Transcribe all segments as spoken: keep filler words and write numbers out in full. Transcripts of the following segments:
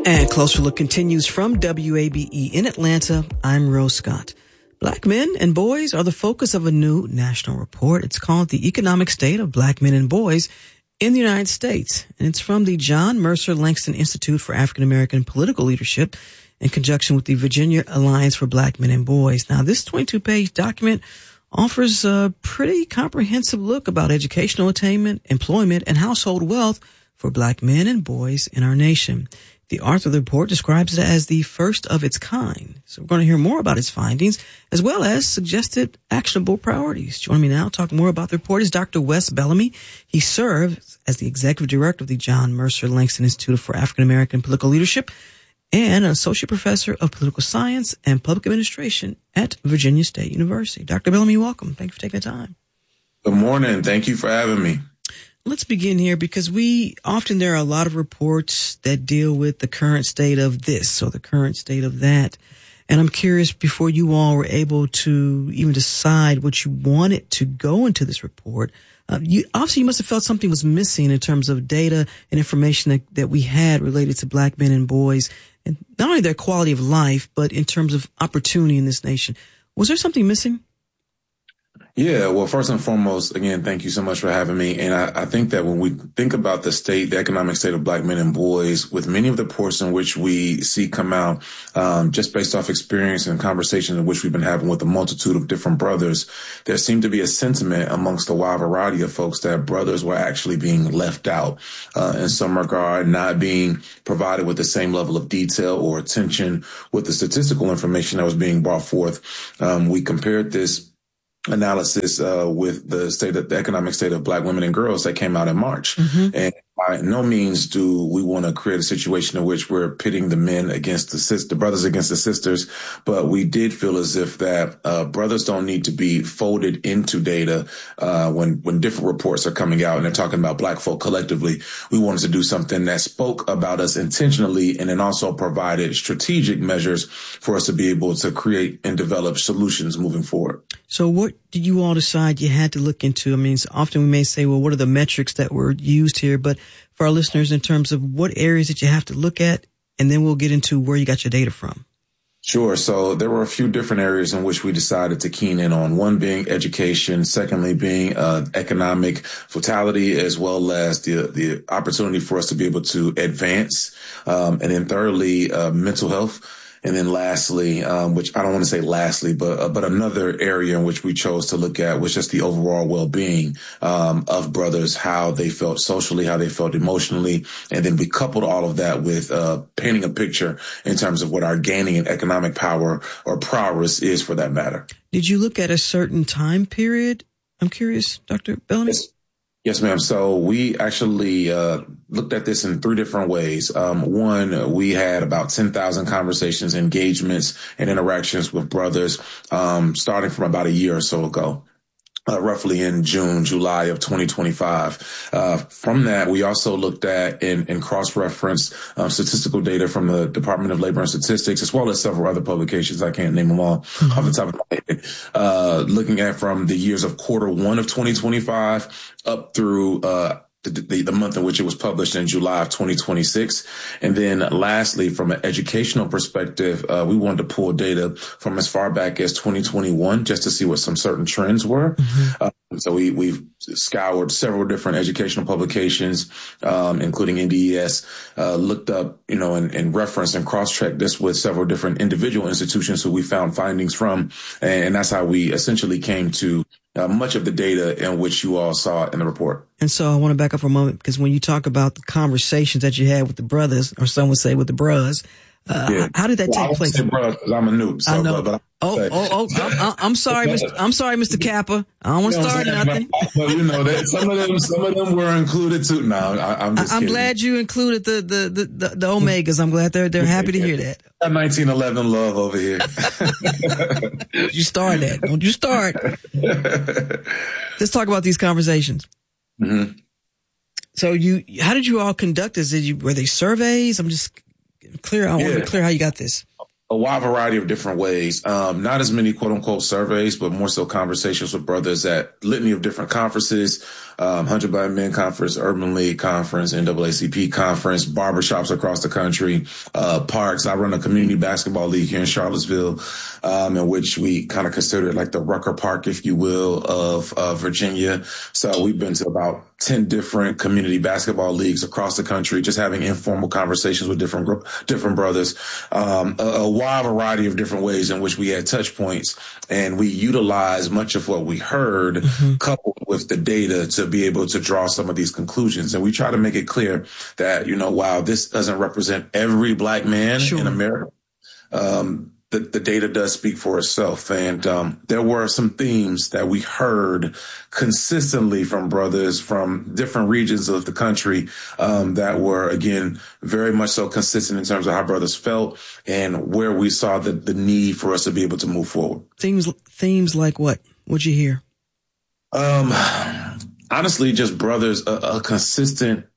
And Closer Look continues from W A B E in Atlanta. I'm Rose Scott. Black men and boys are the focus of a new national report. It's called The Economic State of Black Men and Boys in the United States. And it's from the John Mercer Langston Institute for African American Political Leadership in conjunction with the Virginia Alliance for Black Men and Boys. Now, this twenty-two page document offers a pretty comprehensive look about educational attainment, employment, and household wealth for black men and boys in our nation. The author of the report describes it as the first of its kind. So we're going to hear more about its findings as well as suggested actionable priorities. Joining me now to talk more about the report is Doctor Wes Bellamy. He serves as the executive director of the John Mercer Langston Institute for African American Political Leadership and an associate professor of political science and public administration at Virginia State University. Doctor Bellamy, welcome. Thank you for taking the time. Good morning. Thank you for having me. Let's begin here because we often there are a lot of reports that deal with the current state of this or the current state of that. And I'm curious, before you all were able to even decide what you wanted to go into this report, uh, you obviously you must have felt something was missing in terms of data and information that, that we had related to black men and boys, and not only their quality of life, but in terms of opportunity in this nation. Was there something missing? Yeah, well, first and foremost, again, thank you so much for having me. And I, I think that when we think about the state, the economic state of black men and boys, with many of the reports in which we see come out, um, just based off experience and conversations in which we've been having with a multitude of different brothers, there seemed to be a sentiment amongst a wide variety of folks that brothers were actually being left out, uh, in some regard, not being provided with the same level of detail or attention with the statistical information that was being brought forth. Um, we compared this analysis uh, with the state of the economic state of black women and girls that came out in March. Mm-hmm. And by no means do we want to create a situation in which we're pitting the men against the sis- the brothers against the sisters. But we did feel as if that uh, brothers don't need to be folded into data uh, when, when different reports are coming out and they're talking about black folk collectively. We wanted to do something that spoke about us intentionally and then also provided strategic measures for us to be able to create and develop solutions moving forward. So what did you all decide you had to look into? I mean, often we may say, well, what are the metrics that were used here? But for our listeners, in terms of what areas that you have to look at, and then we'll get into where you got your data from. Sure. So there were a few different areas in which we decided to keen in on, one being education, secondly being uh, economic vitality, as well as the the opportunity for us to be able to advance, um, and then thirdly, uh, mental health. And then lastly, um, which I don't want to say lastly, but uh, but another area in which we chose to look at was just the overall well-being um, of brothers, how they felt socially, how they felt emotionally. And then we coupled all of that with uh, painting a picture in terms of what our gaining in economic power or prowess is for that matter. Did you look at a certain time period? I'm curious, Doctor Bellamy. Yes. Yes, ma'am. So we actually uh, looked at this in three different ways. Um, one, we had about ten thousand conversations, engagements, and interactions with brothers um, starting from about a year or so ago. Uh, roughly in June, July of twenty twenty-five. Uh, from that, we also looked at and, and cross-referenced um, statistical data from the Department of Labor and Statistics, as well as several other publications. I can't name them all mm-hmm. off the top of my head. Uh, looking at from the years of quarter one of twenty twenty-five up through uh The, the, the month in which it was published in July of twenty twenty-six. And then lastly, from an educational perspective, uh, we wanted to pull data from as far back as twenty twenty-one just to see what some certain trends were. Mm-hmm. Uh, so we, we've scoured several different educational publications, um, including N D E S, uh, looked up, you know, and, and referenced and cross-checked this with several different individual institutions who we found findings from. And that's how we essentially came to Uh, much of the data in which you all saw in the report. And so I want to back up for a moment because when you talk about the conversations that you had with the brothers, or some would say with the bros, uh, yeah. how did that well, take I place? Say bros because I'm a noob. So, I know. But, but oh, oh, oh, I'm, I'm sorry, Mister I'm sorry, Mister Kappa. I don't want to start nothing. But, but you know, that some of them, some of them were included too. No, I, I'm just I'm kidding. glad you included the the the, the, the Omegas. I'm glad they're they're happy to hear that. Got nineteen eleven love over here. You start that. Don't you start. Let's talk about these conversations. Mm-hmm. So you, how did you all conduct this? Did you, were they surveys? I'm just clear. I yeah. want to clear how you got this. A wide variety of different ways. Um, not as many quote unquote surveys, but more so conversations with brothers at litany of different conferences, um, one hundred Black Men Conference, Urban League Conference, N double A C P Conference, barbershops across the country, uh, parks. I run a community basketball league here in Charlottesville, um, in which we kind of consider it like the Rucker Park, if you will, of uh, Virginia. So we've been to about ten different community basketball leagues across the country, just having informal conversations with different different brothers. Um, a, a wide variety of different ways in which we had touch points, and we utilized much of what we heard, mm-hmm. coupled with the data to be able to draw some of these conclusions. And we try to make it clear that, you know, while this doesn't represent every Black man sure. in America, um, The, the data does speak for itself. And um, there were some themes that we heard consistently from brothers from different regions of the country um, that were, again, very much so consistent in terms of how brothers felt and where we saw the, the need for us to be able to move forward. Themes, themes like what? What'd you hear? Um, honestly, just brothers, a, a consistent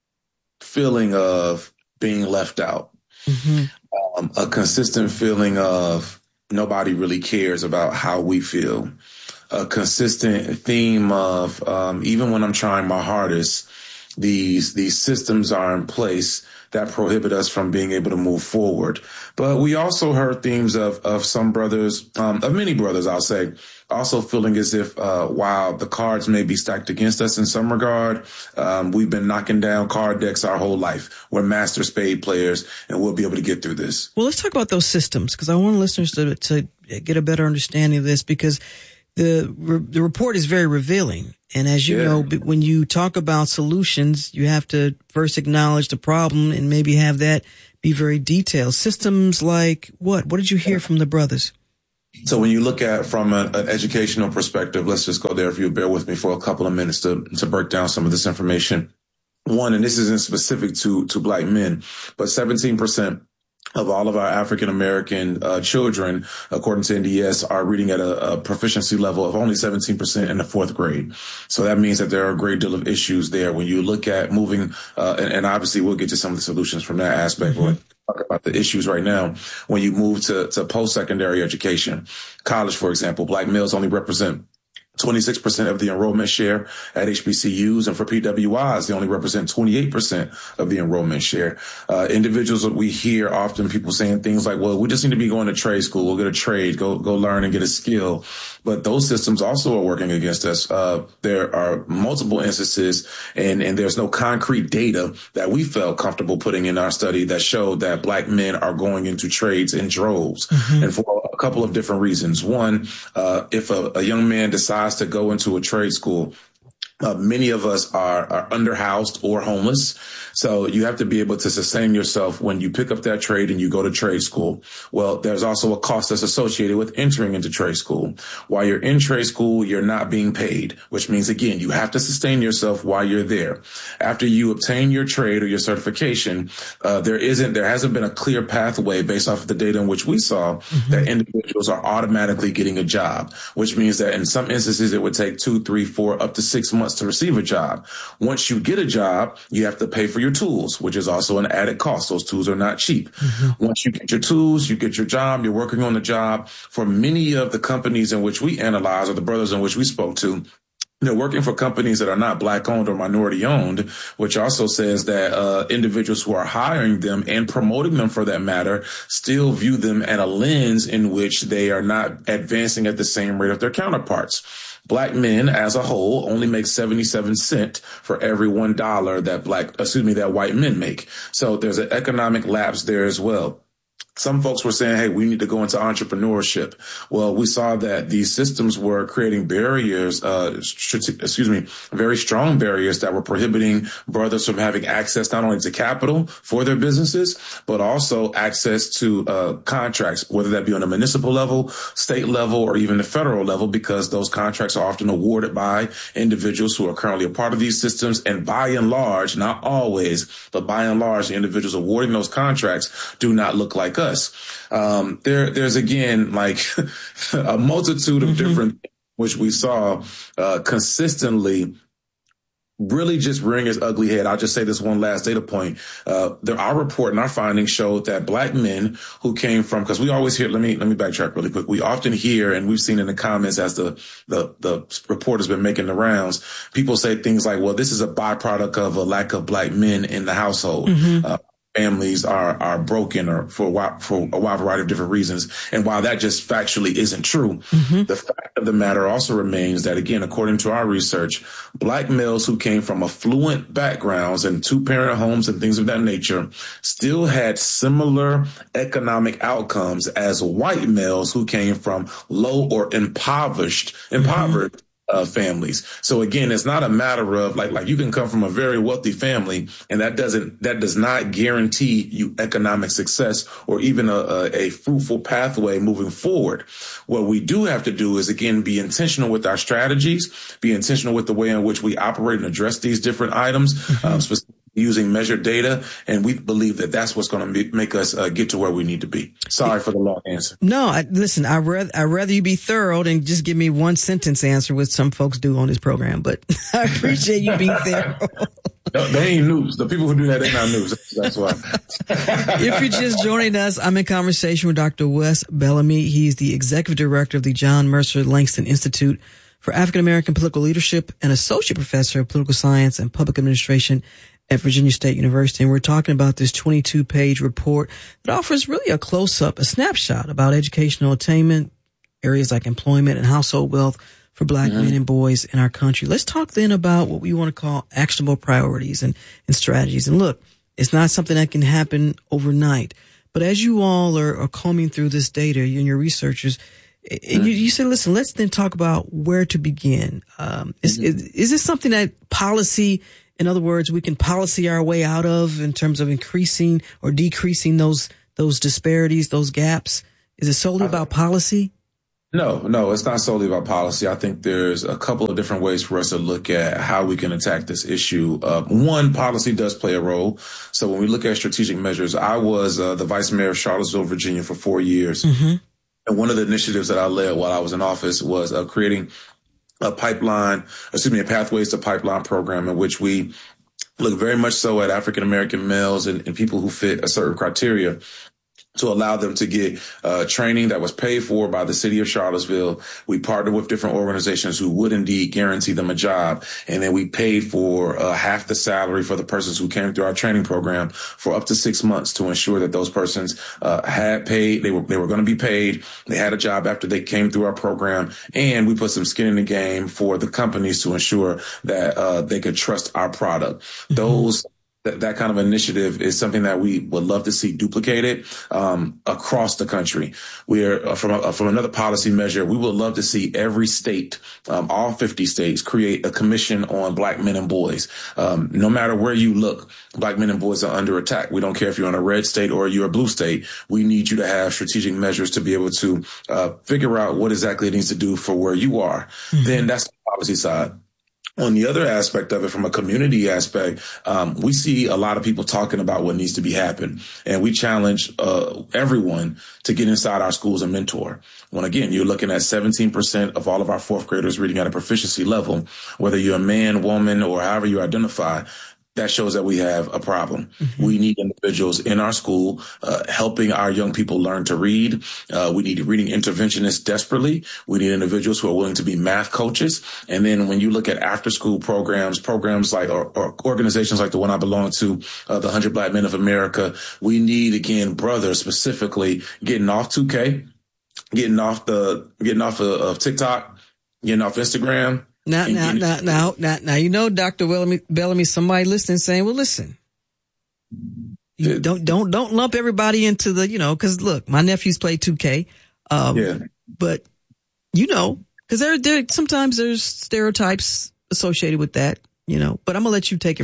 feeling of being left out. Mm-hmm. Um, a consistent feeling of nobody really cares about how we feel. A consistent theme of um, even when I'm trying my hardest, these these systems are in place that prohibit us from being able to move forward. But we also heard themes of of some brothers, um, of many brothers, I'll say, also feeling as if uh, while the cards may be stacked against us in some regard, um, we've been knocking down card decks our whole life. We're master spade players, and we'll be able to get through this. Well, let's talk about those systems, because I want listeners to to get a better understanding of this, because the the report is very revealing. And as you yeah. know, when you talk about solutions, you have to first acknowledge the problem and maybe have that be very detailed. Systems like what? What did you hear from the brothers? So when you look at from a, an educational perspective, let's just go there if you bear with me for a couple of minutes to, to break down some of this information. One, and this isn't specific to, to Black men, but seventeen percent of all of our African American uh, children, according to N D S, are reading at a, a proficiency level of only seventeen percent in the fourth grade. So that means that there are a great deal of issues there when you look at moving, uh, and, and obviously we'll get to some of the solutions from that aspect. Mm-hmm. Talk about the issues right now. When you move to, to post-secondary education, college, for example, Black males only represent twenty-six percent of the enrollment share at H B C Us, and for P W Is, they only represent twenty-eight percent of the enrollment share. Uh, individuals that we hear often people saying things like, well, we just need to be going to trade school, we'll get a trade, go, go learn and get a skill. But those systems also are working against us. Uh, there are multiple instances, and, and there's no concrete data that we felt comfortable putting in our study that showed that Black men are going into trades in droves. Mm-hmm. And for a couple of different reasons. One, uh, if a, a young man decides to go into a trade school, Uh, many of us are, are underhoused or homeless. So you have to be able to sustain yourself when you pick up that trade and you go to trade school. Well, there's also a cost that's associated with entering into trade school. While you're in trade school, you're not being paid, which means, again, you have to sustain yourself while you're there. After you obtain your trade or your certification, uh, there isn't, there hasn't been a clear pathway based off of the data in which we saw mm-hmm. that individuals are automatically getting a job, which means that in some instances it would take two, three, four, up to six months to receive a job. Once you get a job, you have to pay for your tools, which is also an added cost. Those tools are not cheap. Mm-hmm. Once you get your tools, you get your job, you're working on the job. For many of the companies in which we analyze, or the brothers in which we spoke to, they're working for companies that are not Black owned or minority owned, which also says that uh, individuals who are hiring them and promoting them, for that matter, still view them at a lens in which they are not advancing at the same rate of their counterparts. Black men as a whole only make seventy-seven cents for every one dollar that black, excuse me, that white men make. So there's an economic lapse there as well. Some folks were saying, hey, we need to go into entrepreneurship. Well, we saw that these systems were creating barriers, uh, excuse me, very strong barriers that were prohibiting brothers from having access not only to capital for their businesses, but also access to uh, contracts, whether that be on a municipal level, state level, or even the federal level, because those contracts are often awarded by individuals who are currently a part of these systems. And by and large, not always, but by and large, the individuals awarding those contracts do not look like us. Us. Um, there, there's again, like a multitude of mm-hmm. different, which we saw uh, consistently really just rearing its ugly head. I'll just say this one last data point. Uh, there, our report and our findings showed that black men who came from, because we always hear, let me, let me backtrack really quick. We often hear, and we've seen in the comments as the, the, the report has been making the rounds, people say things like, well, this is a byproduct of a lack of black men in the household. Mm-hmm. Uh, families are, are broken or for a wide, for a wide variety of different reasons. And while that just factually isn't true, mm-hmm. the fact of the matter also remains that, again, according to our research, black males who came from affluent backgrounds and two parent homes and things of that nature still had similar economic outcomes as white males who came from low or impoverished, impoverished. Mm-hmm. Uh, families. So again, it's not a matter of like, like you can come from a very wealthy family and that doesn't, that does not guarantee you economic success or even a, a, a fruitful pathway moving forward. What we do have to do is again, be intentional with our strategies, be intentional with the way in which we operate and address these different items, mm-hmm. um, specifically using measured data. And we believe that that's what's going to make us uh, get to where we need to be. Sorry for the long answer. No, I, listen, I rather, I rather you be thorough than just give me one sentence answer, which some folks do on this program, but I appreciate you being thorough. No, they ain't news. The people who do that, they're not news. That's why. If you're just joining us, I'm in conversation with Doctor Wes Bellamy. He's the executive director of the John Mercer Langston Institute for African American Political Leadership and associate professor of political science and public administration at Virginia State University. And we're talking about this twenty-two page report that offers really a close-up, a snapshot about educational attainment, areas like employment and household wealth for black mm-hmm. men and boys in our country. Let's talk then about what we want to call actionable priorities and, and strategies. And look, it's not something that can happen overnight. But as you all are, are combing through this data, you and your researchers, and you, you said, listen, let's then talk about where to begin. Um, is, mm-hmm. is, is this something that policy, in other words, we can policy our way out of in terms of increasing or decreasing those those disparities, those gaps? Is it solely about policy? No, no, it's not solely about policy. I think there's a couple of different ways for us to look at how we can attack this issue. Uh, one, policy does play a role. So when we look at strategic measures, I was uh, the vice mayor of Charlottesville, Virginia for four years. Mm-hmm. And one of the initiatives that I led while I was in office was uh, creating a pipeline, excuse me, a Pathways to Pipeline program in which we look very much so at African-American males and, and people who fit a certain criteria to allow them to get uh training that was paid for by the city of Charlottesville. We partnered with different organizations who would indeed guarantee them a job. And then we paid for uh, half the salary for the persons who came through our training program for up to six months to ensure that those persons uh had paid. They were, they were going to be paid. They had a job after they came through our program. And we put some skin in the game for the companies to ensure that uh they could trust our product. Mm-hmm. Those That, that kind of initiative is something that we would love to see duplicated um, across the country. We're uh, from a, from another policy measure. We would love to see every state, um, all fifty states, create a commission on black men and boys. Um, no matter where you look, black men and boys are under attack. We don't care if you're in a red state or you're a blue state. We need you to have strategic measures to be able to uh, figure out what exactly it needs to do for where you are. Mm-hmm. Then that's the policy side. On the other aspect of it, from a community aspect, um, we see a lot of people talking about what needs to be happened. And we challenge uh, everyone to get inside our schools and mentor. When, again, you're looking at seventeen percent of all of our fourth graders reading at a proficiency level, whether you're a man, woman, or however you identify, that shows that we have a problem. Mm-hmm. We need individuals in our school uh, helping our young people learn to read. Uh, we need reading interventionists desperately. We need individuals who are willing to be math coaches. And then when you look at after school programs, programs like or, or organizations like the one I belong to, uh, the one hundred Black Men of America, we need, again, brothers specifically getting off two K, getting off the getting off of, of TikTok, getting off Instagram. Now, now, now, now, now, now, you know, Doctor Bellamy, Bellamy, somebody listening saying, well, listen, you don't, don't, don't lump everybody into the, you know, cause look, my nephews play two K. Um, yeah. But you know, cause there, there, sometimes there's stereotypes associated with that, you know, but I'm gonna let you take it from there.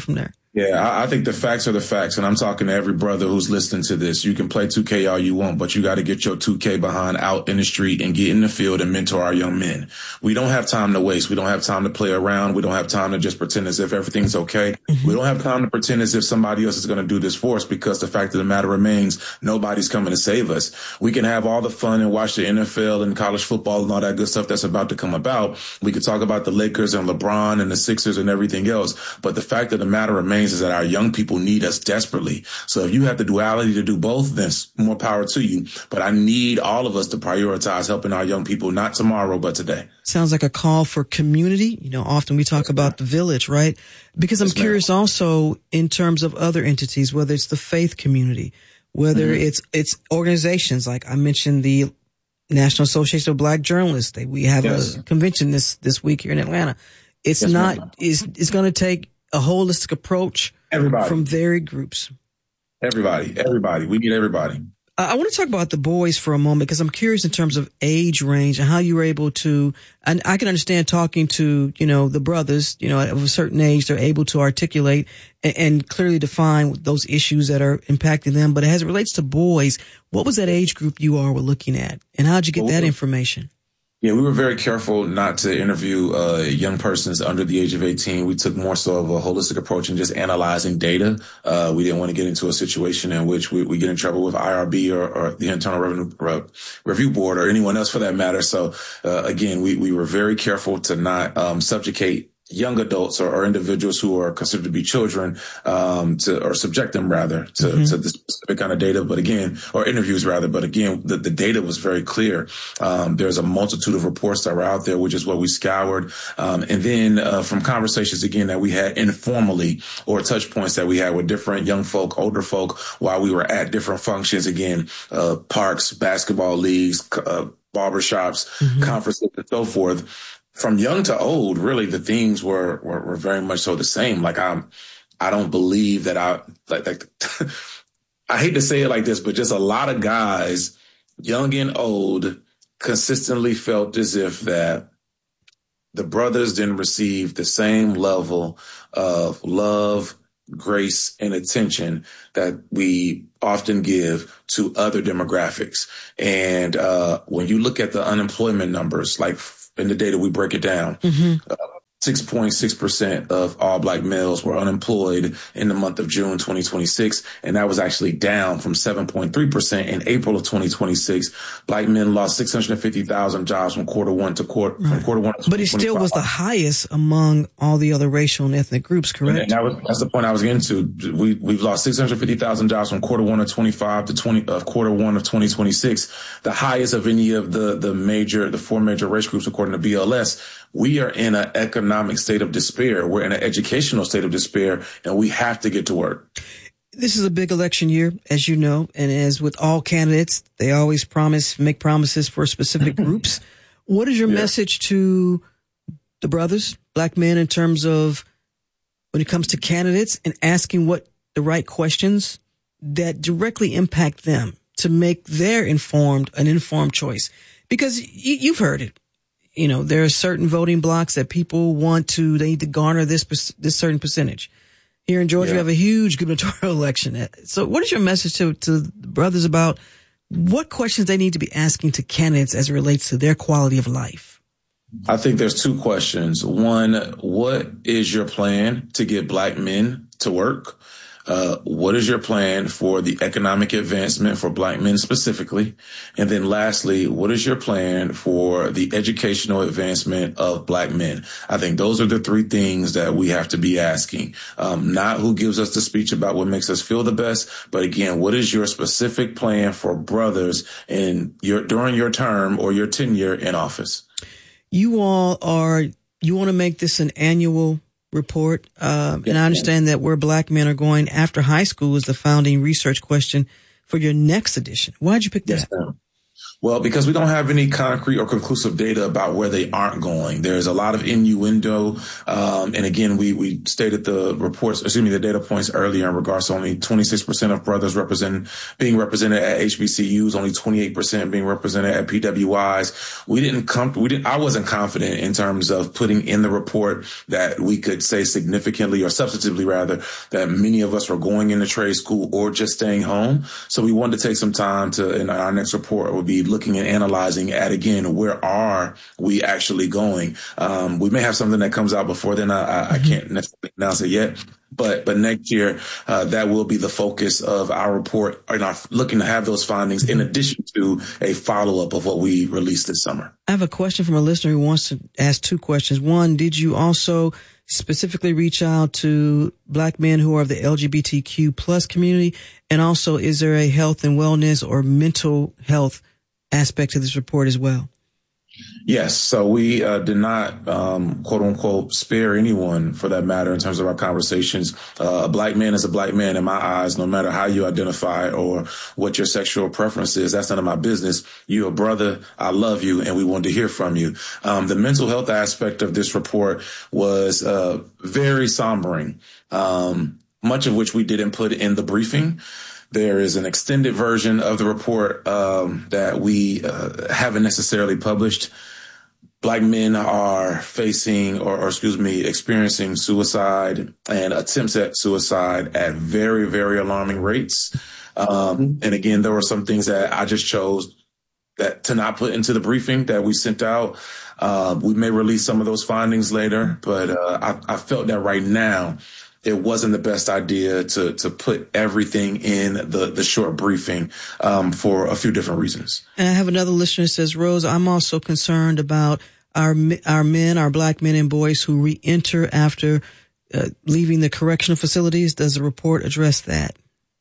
Yeah, I, I think the facts are the facts, and I'm talking to every brother who's listening to this. You can play two K all you want, but you got to get your two K behind out in the street and get in the field and mentor our young men. We don't have time to waste. We don't have time to play around. We don't have time to just pretend as if everything's okay. Mm-hmm. We don't have time to pretend as if somebody else is going to do this for us, because the fact of the matter remains, nobody's coming to save us. We can have all the fun and watch the N F L and college football and all that good stuff that's about to come about. We could talk about the Lakers and LeBron and the Sixers and everything else, but the fact of the matter remains is that our young people need us desperately. So if you have the duality to do both, then more power to you. But I need all of us to prioritize helping our young people, not tomorrow, but today. Sounds like a call for community. You know, often we talk yes, about the village, right? Because I'm yes, curious ma'am. also in terms of other entities, whether it's the faith community, whether mm-hmm. it's, it's organizations like I mentioned, the National Association of Black Journalists. They, we have yes. a convention this, this week here in Atlanta. It's yes, not, ma'am. it's, it's going to take a holistic approach everybody. from varied groups. Everybody, everybody. We need everybody. Uh, I want to talk about the boys for a moment, because I'm curious in terms of age range and how you were able to, and I can understand talking to, you know, the brothers, you know, of a certain age, they're able to articulate and, and clearly define those issues that are impacting them. But as it relates to boys, what was that age group you all were looking at, and how'd you get well, that information? Yeah, we were very careful not to interview uh young persons under the age of eighteen. We took more so of a holistic approach in just analyzing data. Uh we didn't want to get into a situation in which we, we get in trouble with I R B or, or the Internal Revenue uh, Review Board or anyone else for that matter. So uh, again, we, we were very careful to not um subjugate young adults or, or individuals who are considered to be children, um, to, or subject them rather to, mm-hmm. to this specific kind of data. But again, or interviews rather. But again, the, the data was very clear. Um, there's a multitude of reports that were out there, which is what we scoured. Um, and then, uh, from conversations again that we had informally or touch points that we had with different young folk, older folk while we were at different functions, again, uh, parks, basketball leagues, uh, barbershops, mm-hmm. conferences and so forth. From young to old, really, the themes were, were, were very much so the same. Like, I'm, I don't believe that I, like, like I hate to say it like this, but just a lot of guys, young and old, consistently felt as if that the brothers didn't receive the same level of love, grace, and attention that we often give to other demographics. And uh when you look at the unemployment numbers, like in the data, we break it down. Mm-hmm. Uh, six point six percent of all Black males were unemployed in the month of June twenty twenty-six, and that was actually down from seven point three percent in April of twenty twenty-six. Black men lost six hundred fifty thousand jobs from quarter one to quarter, right. from quarter one to But it still was the highest among all the other racial and ethnic groups, correct? And that was, that's the point I was getting to. We, we've lost six hundred fifty thousand jobs from quarter one of twenty-five to twenty, of quarter one of twenty twenty-six, the highest of any of the, the major, the four major race groups, according to B L S. We are in an economic state of despair. We're in an educational state of despair, and we have to get to work. This is a big election year, as you know, and as with all candidates, they always promise, make promises for specific groups. What is your yeah. message to the brothers, Black men, in terms of when it comes to candidates and asking what the right questions that directly impact them to make their informed, an informed choice? Because y- you've heard it. You know, there are certain voting blocks that people want to, they need to garner this, this certain percentage. Here in Georgia, yeah. we have a huge gubernatorial election. So what is your message to, to the brothers about what questions they need to be asking to candidates as it relates to their quality of life? I think there's two questions. One, what is your plan to get Black men to work? Uh, what is your plan for the economic advancement for Black men specifically? And then lastly, what is your plan for the educational advancement of Black men? I think those are the three things that we have to be asking. Um, not who gives us the speech about what makes us feel the best, but again, what is your specific plan for brothers in your, during your term or your tenure in office? You all are, you want to make this an annual report. Uh, and I understand that where Black men are going after high school is the founding research question for your next edition. Why'd you pick that? Yes, Well, because we don't have any concrete or conclusive data about where they aren't going. There's a lot of innuendo. Um, and again, we, we stated the reports, excuse me, the data points earlier in regards to only twenty-six percent of brothers represent, being represented at H B C Us, only twenty-eight percent being represented at P W Is. We didn't come, we didn't, I wasn't confident in terms of putting in the report that we could say significantly or substantively rather that many of us were going into trade school or just staying home. So we wanted to take some time to, in our next report would be looking and analyzing at, again, where are we actually going? Um, we may have something that comes out before then. I, I can't necessarily announce it yet, but, but next year, uh, that will be the focus of our report, and our looking to have those findings in addition to a follow-up of what we released this summer. I have a question from a listener who wants to ask two questions. One, did you also specifically reach out to Black men who are of the L G B T Q plus community? And also, is there a health and wellness or mental health aspect to this report as well? Yes. So we uh, did not, um, quote unquote, spare anyone for that matter in terms of our conversations. Uh, a black man is a black man in my eyes, no matter how you identify or what your sexual preference is. That's none of my business. You're a brother. I love you. And we want to hear from you. Um, the mental health aspect of this report was uh, very sombering, um, much of which we didn't put in the briefing. There is an extended version of the report um, that we uh, haven't necessarily published. Black men are facing or, or, excuse me, experiencing suicide and attempts at suicide at very, very alarming rates. Um, and again, there were some things that I just chose that to not put into the briefing that we sent out. Uh, we may release some of those findings later, but uh, I, I felt that right now, it wasn't the best idea to to put everything in the, the short briefing um, for a few different reasons. And I have another listener that says, Rose, I'm also concerned about our our men, our black men and boys who re-enter after uh, leaving the correctional facilities. Does the report address that?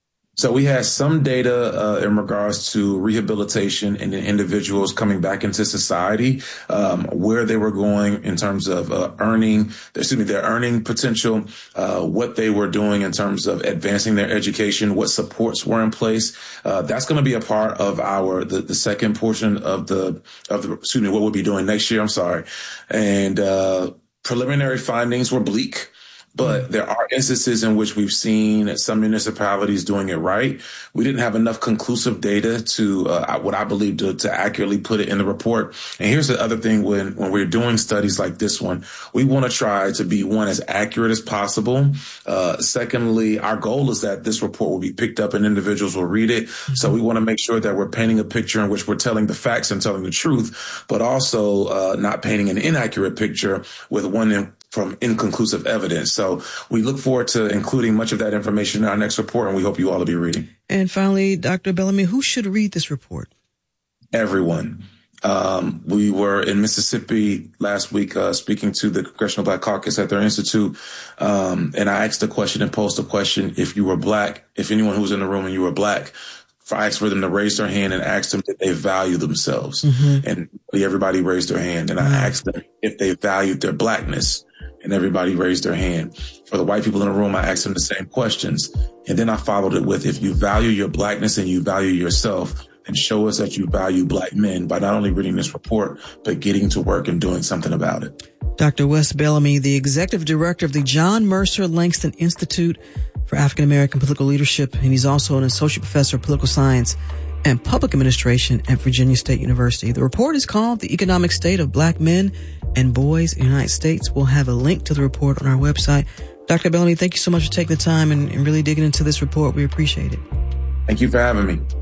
So we had some data uh, in regards to rehabilitation and individuals coming back into society, um, where they were going in terms of uh, earning, excuse me, their earning potential, uh, what they were doing in terms of advancing their education, what supports were in place. Uh, that's going to be a part of our the, the second portion of the of the excuse me, what we'll be doing next year. I'm sorry, and uh, preliminary findings were bleak. But there are instances in which we've seen some municipalities doing it right. We didn't have enough conclusive data to uh, what I believe to, to accurately put it in the report. And here's the other thing when, when we're doing studies like this one, we want to try to be, one, as accurate as possible. Uh, secondly, our goal is that this report will be picked up and individuals will read it. Mm-hmm. So we want to make sure that we're painting a picture in which we're telling the facts and telling the truth, but also uh, not painting an inaccurate picture with one in from inconclusive evidence. So we look forward to including much of that information in our next report, and we hope you all will be reading. And finally, Doctor Bellamy, who should read this report? Everyone. Um, we were in Mississippi last week uh, speaking to the Congressional Black Caucus at their institute, um, and I asked a question and posed a question. If you were black, if anyone who was in the room and you were black, I asked for them to raise their hand and asked them if they value themselves. Mm-hmm. And everybody raised their hand. And I asked them if they valued their blackness. And everybody raised their hand. For the white people in the room, I asked them the same questions. And then I followed it with, if you value your blackness and you value yourself, then show us that you value black men by not only reading this report, but getting to work and doing something about it. Doctor Wes Bellamy, the executive director of the John Mercer Langston Institute for African American Political Leadership, and he's also an associate professor of political science and public administration at Virginia State University. The report is called The Economic State of Black Men and Boys in the United States. We'll have a link to the report on our website. Doctor Bellamy, thank you so much for taking the time and, and really digging into this report. We appreciate it. Thank you for having me.